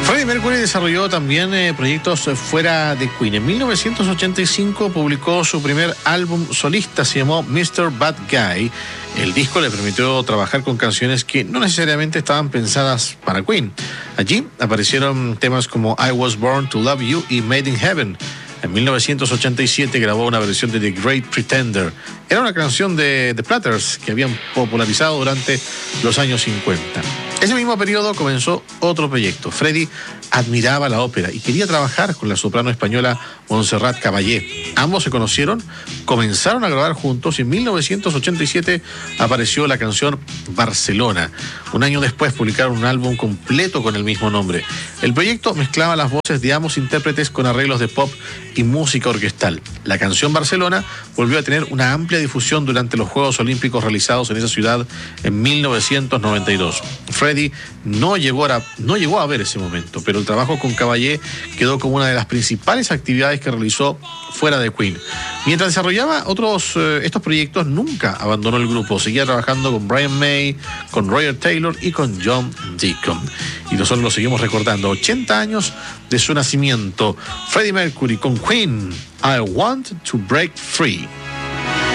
Freddie Mercury desarrolló también proyectos fuera de Queen. En 1985 publicó su primer álbum solista, se llamó Mr. Bad Guy. El disco le permitió trabajar con canciones que no necesariamente estaban pensadas para Queen. Allí aparecieron temas como I Was Born to Love You y Made in Heaven. En 1987 grabó una versión de The Great Pretender. Era una canción de The Platters que habían popularizado durante los años 50. Ese mismo periodo comenzó otro proyecto. Freddie admiraba la ópera y quería trabajar con la soprano española Montserrat Caballé. Ambos se conocieron, comenzaron a grabar juntos y en 1987 apareció la canción Barcelona. Un año después publicaron un álbum completo con el mismo nombre. El proyecto mezclaba las voces de ambos intérpretes con arreglos de pop y música orquestal. La canción Barcelona volvió a tener una amplia difusión durante los Juegos Olímpicos realizados en esa ciudad en 1992. Freddie no llegó a ver ese momento, pero el trabajo con Caballé quedó como una de las principales actividades que realizó fuera de Queen. Mientras desarrollaba estos proyectos, nunca abandonó el grupo. Seguía trabajando con Brian May, con Roger Taylor y con John Deacon. Y nosotros lo seguimos recordando. 80 años de su nacimiento. Freddie Mercury con Queen, I Want to Break Free.